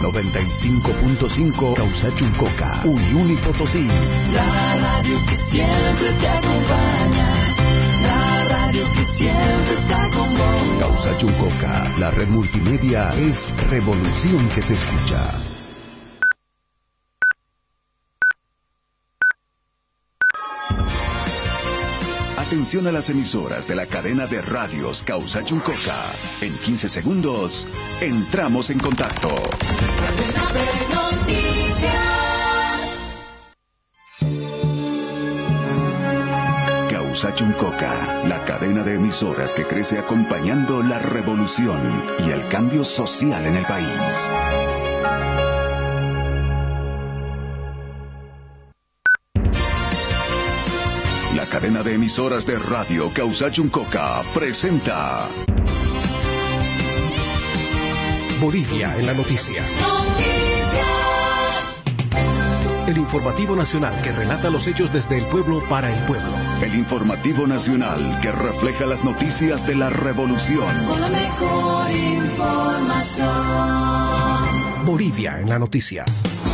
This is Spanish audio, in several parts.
95.5 Causachuncoca, Uyuni Potosí. La radio que siempre te acompaña, la radio que siempre está con vos. Causachuncoca, la red multimedia es revolución que se escucha. Atención a las emisoras de la cadena de radios Causachuncoca. En 15 segundos, entramos en contacto. Causachuncoca, la cadena de emisoras que crece acompañando la revolución y el cambio social en el país. La cadena de emisoras de radio Causachuncoca presenta Bolivia en las noticias. El informativo nacional que relata los hechos desde el pueblo para el pueblo. El informativo nacional que refleja las noticias de la revolución. Con la mejor información. Bolivia en la noticia.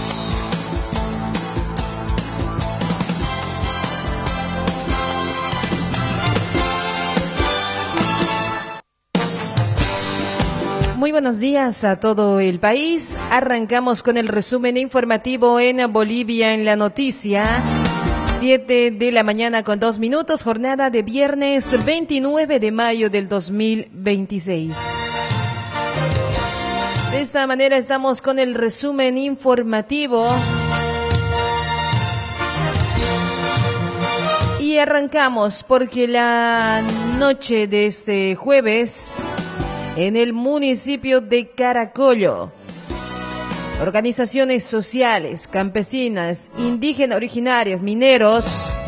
Muy buenos días a todo el país. Arrancamos con el resumen informativo en Bolivia en la noticia. 7 de la mañana con 2 minutos, jornada de viernes 29 de mayo del 2026. De esta manera estamos con el resumen informativo. Y arrancamos porque la noche de este jueves, en el municipio de Caracollo, organizaciones sociales, campesinas, indígenas originarias, mineros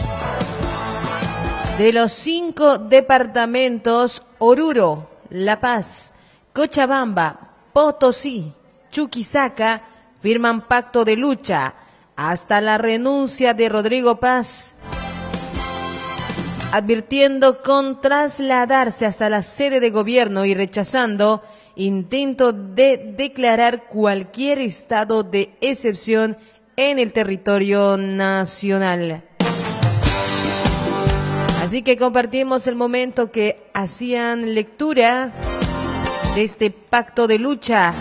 de los 5 departamentos Oruro, La Paz, Cochabamba, Potosí, Chuquisaca firman pacto de lucha hasta la renuncia de Rodrigo Paz, advirtiendo con trasladarse hasta la sede de gobierno y rechazando intento de declarar cualquier estado de excepción en el territorio nacional. Así que compartimos el momento que hacían lectura de este pacto de lucha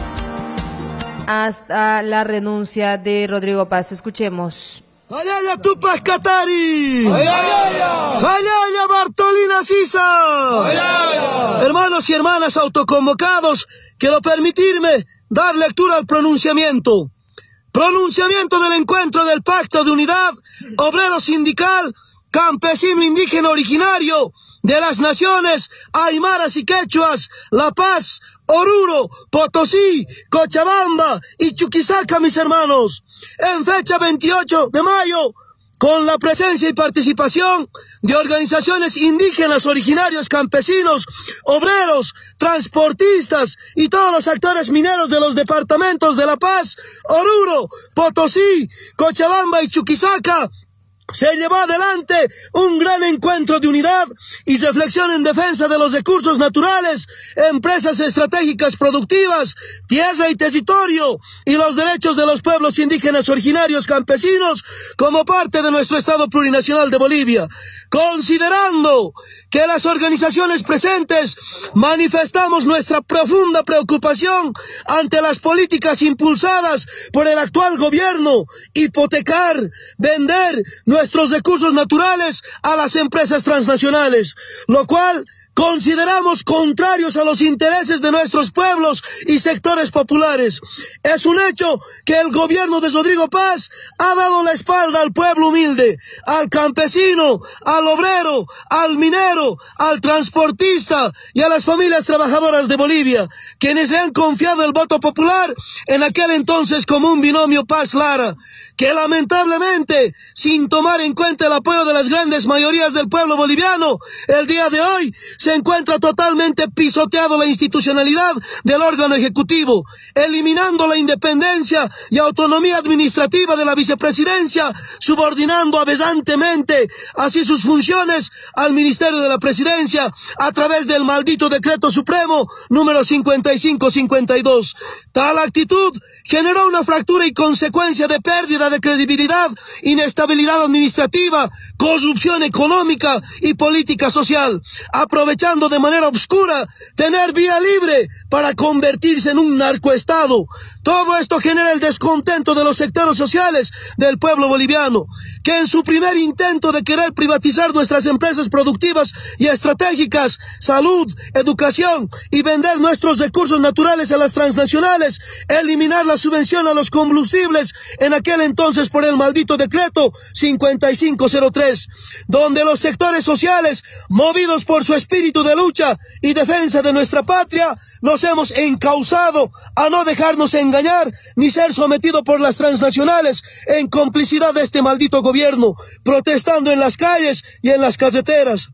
hasta la renuncia de Rodrigo Paz. Escuchemos. ¡Ayaya Tupac Katari! ¡Ayaya Bartolina Sisa! ¡Ayaya! Hermanos y hermanas autoconvocados, quiero permitirme dar lectura al pronunciamiento. Pronunciamiento del encuentro del Pacto de Unidad Obrero Sindical Campesino Indígena Originario de las Naciones Aymaras y Quechuas, La Paz, Oruro, Potosí, Cochabamba y Chuquisaca, mis hermanos, en fecha 28 de mayo, con la presencia y participación de organizaciones indígenas, originarios, campesinos, obreros, transportistas y todos los actores mineros de los departamentos de La Paz, Oruro, Potosí, Cochabamba y Chuquisaca. Se llevó adelante un gran encuentro de unidad y reflexión en defensa de los recursos naturales, empresas estratégicas productivas, tierra y territorio y los derechos de los pueblos indígenas originarios campesinos como parte de nuestro Estado plurinacional de Bolivia. Considerando que las organizaciones presentes manifestamos nuestra profunda preocupación ante las políticas impulsadas por el actual gobierno, hipotecar, vender nuestros recursos naturales a las empresas transnacionales, lo cual consideramos contrarios a los intereses de nuestros pueblos y sectores populares. Es un hecho que el gobierno de Rodrigo Paz ha dado la espalda al pueblo humilde, al campesino, al obrero, al minero, al transportista y a las familias trabajadoras de Bolivia, quienes le han confiado el voto popular en aquel entonces como un binomio Paz-Lara, que lamentablemente, sin tomar en cuenta el apoyo de las grandes mayorías del pueblo boliviano, el día de hoy se encuentra totalmente pisoteado la institucionalidad del órgano ejecutivo, eliminando la independencia y autonomía administrativa de la vicepresidencia, subordinando aberrantemente así sus funciones al Ministerio de la Presidencia a través del maldito Decreto Supremo número 5552. Tal actitud generó una fractura y consecuencia de pérdida de credibilidad, inestabilidad administrativa, corrupción económica y política social, aprovechando de manera obscura tener vía libre para convertirse en un narcoestado. Todo esto genera el descontento de los sectores sociales del pueblo boliviano, que en su primer intento de querer privatizar nuestras empresas productivas y estratégicas, salud, educación y vender nuestros recursos naturales a las transnacionales, eliminar la subvención a los combustibles en aquel entonces por el maldito decreto 5503, donde los sectores sociales, movidos por su espíritu de lucha y defensa de nuestra patria, nos hemos encauzado a no dejarnos engañar ni ser sometidos por las transnacionales en complicidad de este maldito gobierno, protestando en las calles y en las carreteras.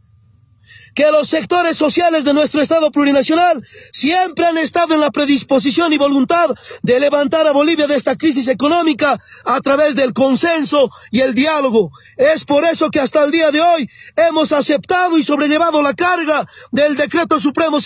Que los sectores sociales de nuestro Estado plurinacional siempre han estado en la predisposición y voluntad de levantar a Bolivia de esta crisis económica a través del consenso y el diálogo. Es por eso que hasta el día de hoy hemos aceptado y sobrellevado la carga del Decreto Supremo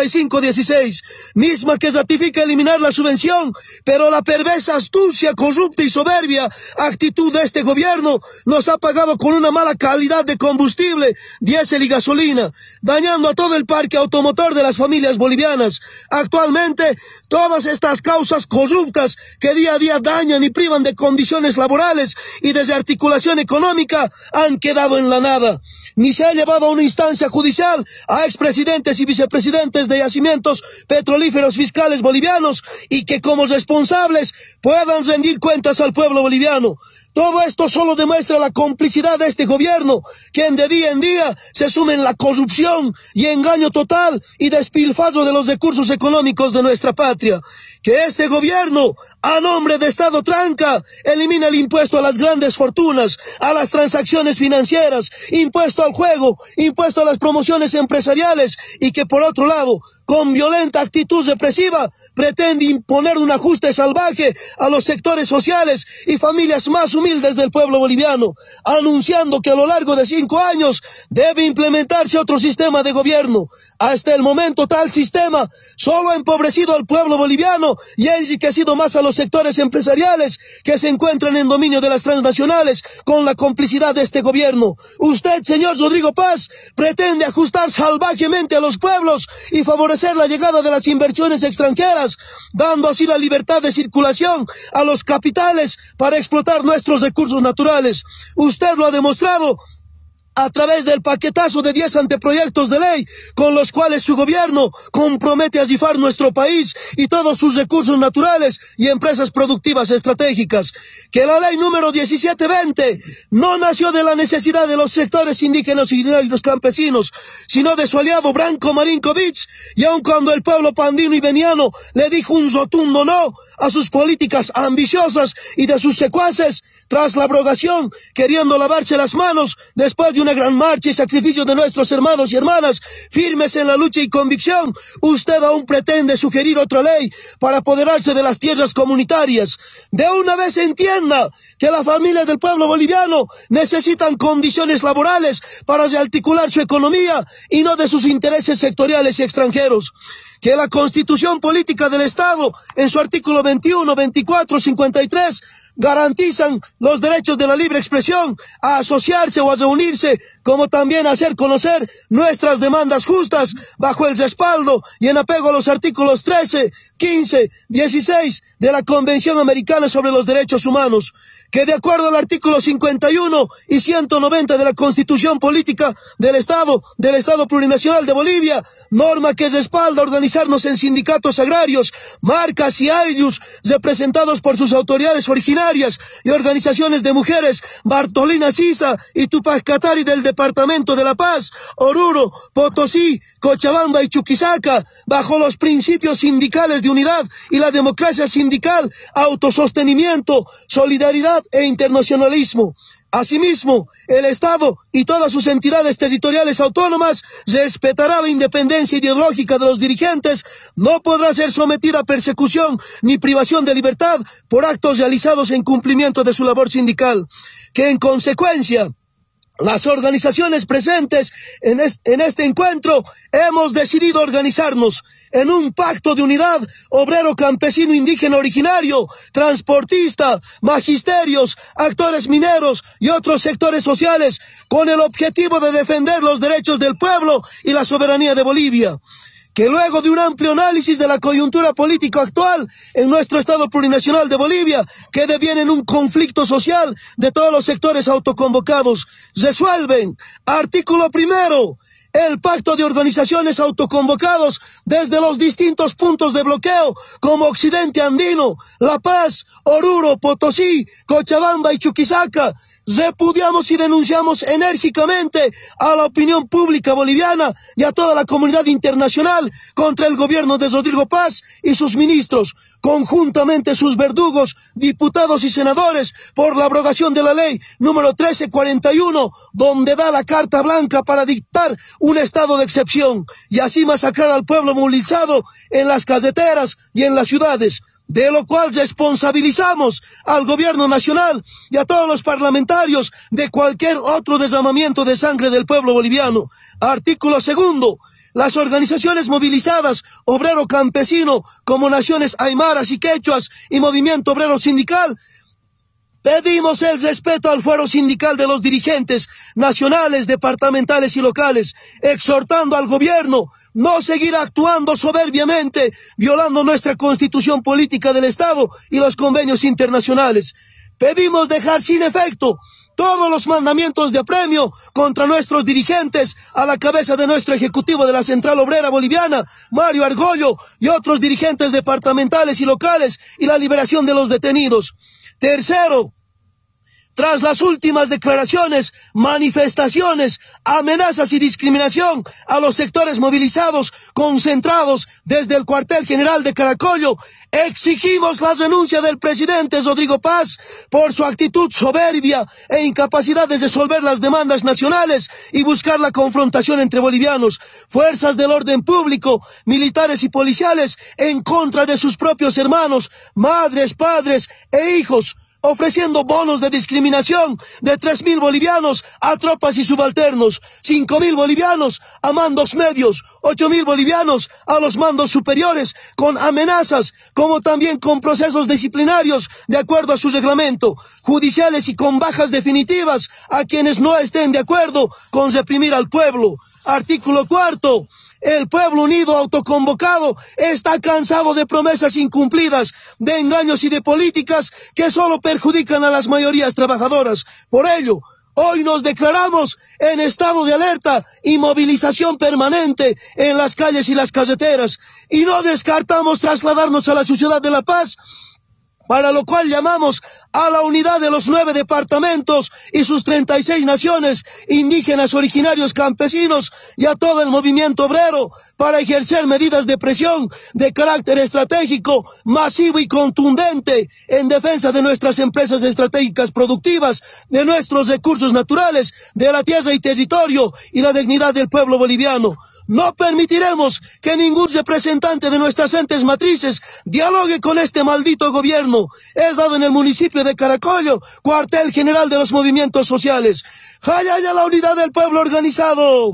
5516, misma que ratifica eliminar la subvención, pero la perversa astucia, corrupta y soberbia actitud de este gobierno nos ha pagado con una mala calidad de combustible, diésel y gasolina, dañando a todo el parque automotor de las familias bolivianas. Actualmente, todas estas causas corruptas que día a día dañan y privan de condiciones laborales y de articulación económica han quedado en la nada. Ni se ha llevado a una instancia judicial a expresidentes y vicepresidentes de yacimientos petrolíferos fiscales bolivianos y que como responsables puedan rendir cuentas al pueblo boliviano. Todo esto solo demuestra la complicidad de este gobierno, quien de día en día se sume en la corrupción y engaño total y despilfarro de los recursos económicos de nuestra patria. Que este gobierno, a nombre de Estado Tranca, elimina el impuesto a las grandes fortunas, a las transacciones financieras, impuesto al juego, impuesto a las promociones empresariales y que por otro lado, con violenta actitud represiva, pretende imponer un ajuste salvaje a los sectores sociales y familias más humildes del pueblo boliviano, anunciando que a lo largo de 5 años debe implementarse otro sistema de gobierno. Hasta el momento tal sistema solo ha empobrecido al pueblo boliviano y ha enriquecido más a los sectores empresariales que se encuentran en dominio de las transnacionales con la complicidad de este gobierno. Usted, señor Rodrigo Paz, pretende ajustar salvajemente a los pueblos y favorecer la llegada de las inversiones extranjeras, dando así la libertad de circulación a los capitales para explotar nuestros recursos naturales. Usted lo ha demostrado a través del paquetazo de 10 anteproyectos de ley con los cuales su gobierno compromete a rifar nuestro país y todos sus recursos naturales y empresas productivas estratégicas. Que la ley número 1720 no nació de la necesidad de los sectores indígenas y los campesinos, sino de su aliado Branko Marinkovic, y aun cuando el pueblo pandino y veniano le dijo un rotundo no a sus políticas ambiciosas y de sus secuaces, tras la abrogación, queriendo lavarse las manos después de una gran marcha y sacrificio de nuestros hermanos y hermanas, firmes en la lucha y convicción, usted aún pretende sugerir otra ley para apoderarse de las tierras comunitarias. De una vez entienda que las familias del pueblo boliviano necesitan condiciones laborales para rearticular su economía y no de sus intereses sectoriales y extranjeros. Que la Constitución Política del Estado, en su artículo 21, 24, 53, garantizan los derechos de la libre expresión, a asociarse o a reunirse, como también a hacer conocer nuestras demandas justas bajo el respaldo y en apego a los artículos 13, 15, 16 de la Convención Americana sobre los Derechos Humanos. Que de acuerdo al artículo 51 y 190 de la Constitución Política del Estado Plurinacional de Bolivia, norma que respalda organizarnos en sindicatos agrarios, marcas y ayllus representados por sus autoridades originarias y organizaciones de mujeres, Bartolina Sisa y Tupac Katari del Departamento de La Paz, Oruro, Potosí, Cochabamba y Chuquisaca, bajo los principios sindicales de unidad y la democracia sindical, autosostenimiento, solidaridad e internacionalismo. Asimismo, el Estado y todas sus entidades territoriales autónomas respetará la independencia ideológica de los dirigentes, no podrá ser sometida a persecución ni privación de libertad por actos realizados en cumplimiento de su labor sindical, que en consecuencia las organizaciones presentes en este encuentro hemos decidido organizarnos en un pacto de unidad obrero, campesino, indígena, originario, transportista, magisterios, actores mineros y otros sectores sociales con el objetivo de defender los derechos del pueblo y la soberanía de Bolivia, que luego de un amplio análisis de la coyuntura política actual en nuestro Estado plurinacional de Bolivia, que deviene en un conflicto social de todos los sectores autoconvocados, resuelven, artículo 1, el pacto de organizaciones autoconvocados desde los distintos puntos de bloqueo como Occidente Andino, La Paz, Oruro, Potosí, Cochabamba y Chuquisaca. Repudiamos y denunciamos enérgicamente a la opinión pública boliviana y a toda la comunidad internacional contra el gobierno de Rodrigo Paz y sus ministros, conjuntamente sus verdugos, diputados y senadores, por la abrogación de la ley número 1341, donde da la carta blanca para dictar un estado de excepción y así masacrar al pueblo movilizado en las carreteras y en las ciudades, de lo cual responsabilizamos al gobierno nacional y a todos los parlamentarios de cualquier otro derramamiento de sangre del pueblo boliviano. Artículo 2. Las organizaciones movilizadas, obrero campesino, como naciones aymaras y quechuas y movimiento obrero sindical, pedimos el respeto al fuero sindical de los dirigentes nacionales, departamentales y locales, exhortando al gobierno no seguir actuando soberbiamente, violando nuestra constitución política del Estado y los convenios internacionales. Pedimos dejar sin efecto todos los mandamientos de apremio contra nuestros dirigentes, a la cabeza de nuestro ejecutivo de la Central Obrera Boliviana, Mario Argollo, y otros dirigentes departamentales y locales, y la liberación de los detenidos. Tercero, tras las últimas declaraciones, manifestaciones, amenazas y discriminación a los sectores movilizados concentrados desde el cuartel general de Caracollo, exigimos la renuncia del presidente Rodrigo Paz por su actitud soberbia e incapacidad de resolver las demandas nacionales y buscar la confrontación entre bolivianos, fuerzas del orden público, militares y policiales en contra de sus propios hermanos, madres, padres e hijos, ofreciendo bonos de discriminación de 3.000 bolivianos a tropas y subalternos, 5.000 bolivianos a mandos medios, 8.000 bolivianos a los mandos superiores, con amenazas, como también con procesos disciplinarios de acuerdo a su reglamento, judiciales y con bajas definitivas a quienes no estén de acuerdo con reprimir al pueblo. Artículo 4. El pueblo unido autoconvocado está cansado de promesas incumplidas, de engaños y de políticas que solo perjudican a las mayorías trabajadoras. Por ello, hoy nos declaramos en estado de alerta y movilización permanente en las calles y las carreteras, y no descartamos trasladarnos a la ciudad de La Paz, para lo cual llamamos a la unidad de los 9 departamentos y sus 36 naciones indígenas, originarios, campesinos y a todo el movimiento obrero para ejercer medidas de presión de carácter estratégico, masivo y contundente en defensa de nuestras empresas estratégicas productivas, de nuestros recursos naturales, de la tierra y territorio y la dignidad del pueblo boliviano. No permitiremos que ningún representante de nuestras entes matrices dialogue con este maldito gobierno. Es dado en el municipio de Caracollo, cuartel general de los movimientos sociales. ¡Jayaya la unidad del pueblo organizado!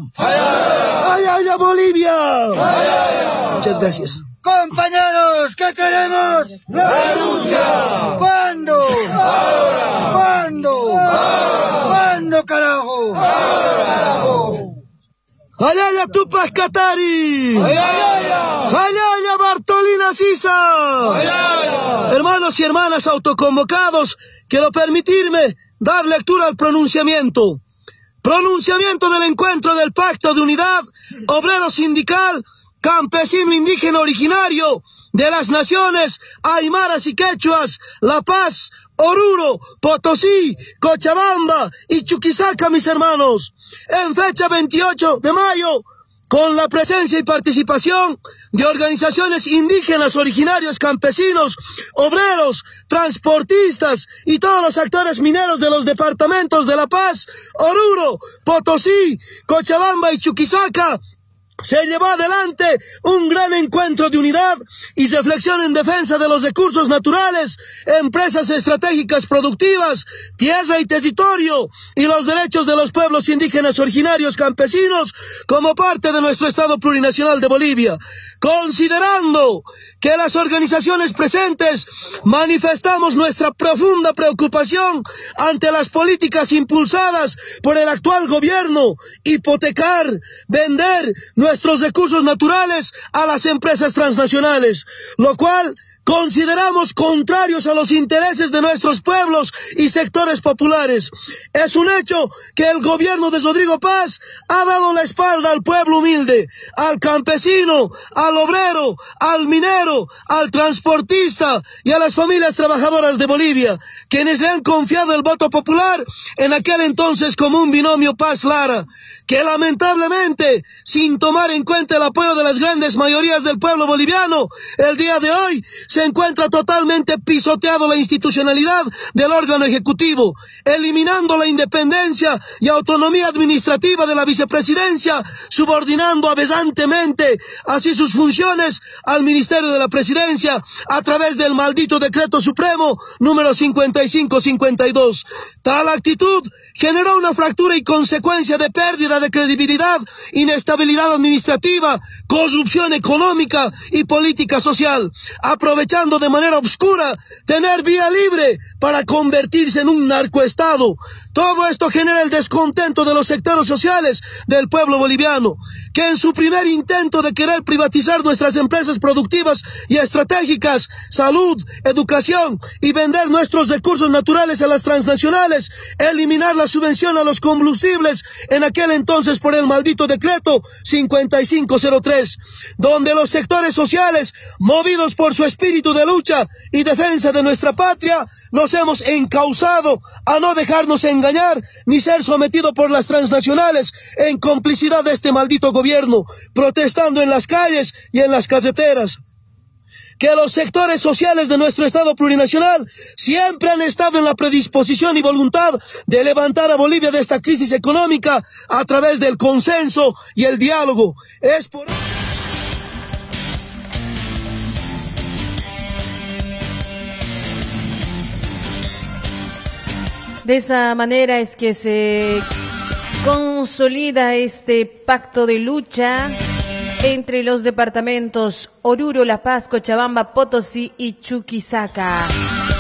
¡Jayaya Bolivia! ¡Jayaya! Muchas gracias. Compañeros, ¿qué queremos? ¡Renuncia! ¿Cuándo? ¡Ahora! ¿Cuándo? ¡Ahora! ¿Cuándo, carajo? ¡Ahora, carajo! ¡Jayaya Tupac Katari! ¡Jayaya! ¡Jayaya Bartolina Sisa! ¡Jayaya! Hermanos y hermanas autoconvocados, quiero permitirme dar lectura al pronunciamiento. Pronunciamiento del encuentro del Pacto de Unidad Obrero Sindical Campesino Indígena Originario de las naciones aymaras y quechuas, La Paz, Oruro, Potosí, Cochabamba y Chuquisaca, mis hermanos, en fecha 28 de mayo con la presencia y participación de organizaciones indígenas, originarios, campesinos, obreros, transportistas y todos los actores mineros de los departamentos de La Paz, Oruro, Potosí, Cochabamba y Chuquisaca. Se llevó adelante un gran encuentro de unidad y reflexión en defensa de los recursos naturales, empresas estratégicas productivas, tierra y territorio y los derechos de los pueblos indígenas originarios campesinos como parte de nuestro Estado plurinacional de Bolivia. Considerando que las organizaciones presentes manifestamos nuestra profunda preocupación ante las políticas impulsadas por el actual gobierno, hipotecar, vender nuestros recursos naturales a las empresas transnacionales, lo cual consideramos contrarios a los intereses de nuestros pueblos y sectores populares. Es un hecho que el gobierno de Rodrigo Paz ha dado la espalda al pueblo humilde, al campesino, al obrero, al minero, al transportista y a las familias trabajadoras de Bolivia, quienes le han confiado el voto popular en aquel entonces como un binomio Paz-Lara, que lamentablemente, sin tomar en cuenta el apoyo de las grandes mayorías del pueblo boliviano, el día de hoy se encuentra totalmente pisoteado la institucionalidad del órgano ejecutivo, eliminando la independencia y autonomía administrativa de la vicepresidencia, subordinando aberrantemente así sus funciones al Ministerio de la Presidencia a través del maldito Decreto Supremo número 5552. Tal actitud generó una fractura y consecuencia de pérdida de credibilidad, inestabilidad administrativa, corrupción económica y política social, aprovechando de manera obscura tener vía libre para convertirse en un narcoestado. Todo esto genera el descontento de los sectores sociales del pueblo boliviano, que en su primer intento de querer privatizar nuestras empresas productivas y estratégicas, salud, educación y vender nuestros recursos naturales a las transnacionales, eliminar la subvención a los combustibles en aquel entonces por el maldito decreto 5503, donde los sectores sociales, movidos por su espíritu de lucha y defensa de nuestra patria, nos hemos encauzado a no dejarnos engañar ni ser sometidos por las transnacionales en complicidad de este maldito gobierno, protestando en las calles y en las carreteras. Que los sectores sociales de nuestro Estado plurinacional siempre han estado en la predisposición y voluntad de levantar a Bolivia de esta crisis económica a través del consenso y el diálogo. Es por... De esa manera es que se consolida este pacto de lucha entre los departamentos Oruro, La Paz, Cochabamba, Potosí y Chuquisaca.